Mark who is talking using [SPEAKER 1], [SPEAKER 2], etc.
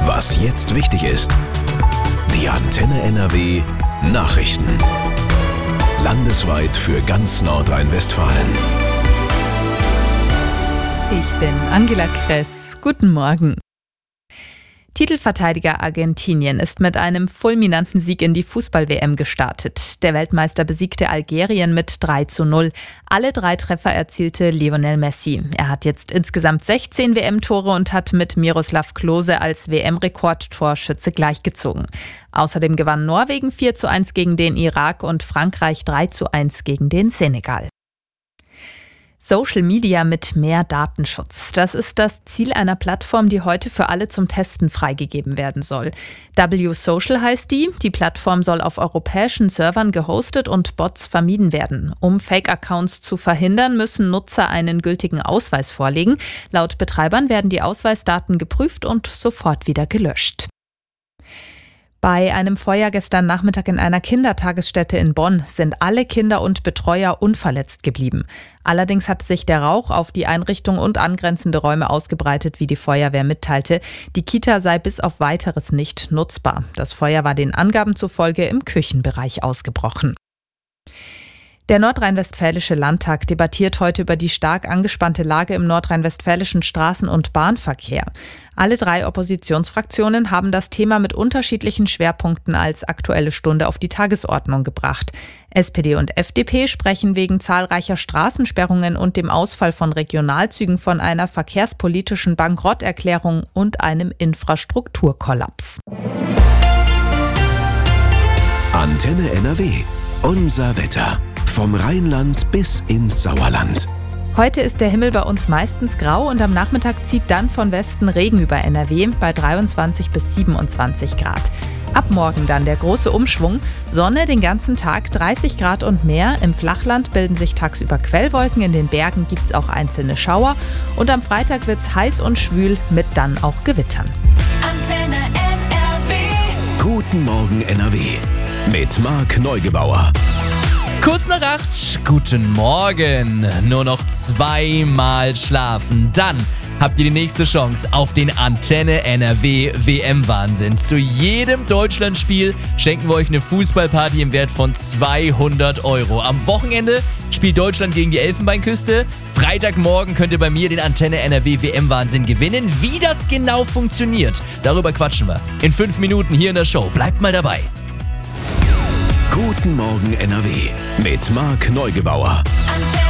[SPEAKER 1] Was jetzt wichtig ist. Die Antenne NRW Nachrichten. Landesweit für ganz Nordrhein-Westfalen.
[SPEAKER 2] Ich bin Angela Kress. Guten Morgen. Titelverteidiger Argentinien ist mit einem fulminanten Sieg in die Fußball-WM gestartet. Der Weltmeister besiegte Algerien mit 3:0. Alle 3 Treffer erzielte Lionel Messi. Er hat jetzt insgesamt 16 WM-Tore und hat mit Miroslav Klose als WM-Rekordtorschütze gleichgezogen. Außerdem gewann Norwegen 4:1 gegen den Irak und Frankreich 3:1 gegen den Senegal. Social Media mit mehr Datenschutz. Das ist das Ziel einer Plattform, die heute für alle zum Testen freigegeben werden soll. W-Social heißt die. Die Plattform soll auf europäischen Servern gehostet und Bots vermieden werden. Um Fake-Accounts zu verhindern, müssen Nutzer einen gültigen Ausweis vorlegen. Laut Betreibern werden die Ausweisdaten geprüft und sofort wieder gelöscht. Bei einem Feuer gestern Nachmittag in einer Kindertagesstätte in Bonn sind alle Kinder und Betreuer unverletzt geblieben. Allerdings hat sich der Rauch auf die Einrichtung und angrenzende Räume ausgebreitet, wie die Feuerwehr mitteilte. Die Kita sei bis auf Weiteres nicht nutzbar. Das Feuer war den Angaben zufolge im Küchenbereich ausgebrochen. Der Nordrhein-Westfälische Landtag debattiert heute über die stark angespannte Lage im nordrhein-westfälischen Straßen- und Bahnverkehr. Alle 3 Oppositionsfraktionen haben das Thema mit unterschiedlichen Schwerpunkten als Aktuelle Stunde auf die Tagesordnung gebracht. SPD und FDP sprechen wegen zahlreicher Straßensperrungen und dem Ausfall von Regionalzügen von einer verkehrspolitischen Bankrotterklärung und einem Infrastrukturkollaps.
[SPEAKER 1] Antenne NRW. Unser Wetter. Vom Rheinland bis ins Sauerland.
[SPEAKER 2] Heute ist der Himmel bei uns meistens grau und am Nachmittag zieht dann von Westen Regen über NRW bei 23 bis 27 Grad. Ab morgen dann der große Umschwung. Sonne den ganzen Tag, 30 Grad und mehr. Im Flachland bilden sich tagsüber Quellwolken, in den Bergen gibt es auch einzelne Schauer. Und am Freitag wird es heiß und schwül mit dann auch Gewittern.
[SPEAKER 3] Antenne NRW.
[SPEAKER 1] Guten Morgen NRW. Mit Marc Neugebauer.
[SPEAKER 4] Kurz nach 8, guten Morgen. Nur noch 2-mal schlafen. Dann habt ihr die nächste Chance auf den Antenne NRW WM-Wahnsinn. Zu jedem Deutschlandspiel schenken wir euch eine Fußballparty im Wert von 200 €. Am Wochenende spielt Deutschland gegen die Elfenbeinküste. Freitagmorgen könnt ihr bei mir den Antenne NRW WM-Wahnsinn gewinnen. Wie das genau funktioniert, darüber quatschen wir in 5 Minuten hier in der Show. Bleibt mal dabei.
[SPEAKER 1] Guten Morgen NRW mit Marc Neugebauer.
[SPEAKER 3] Antenne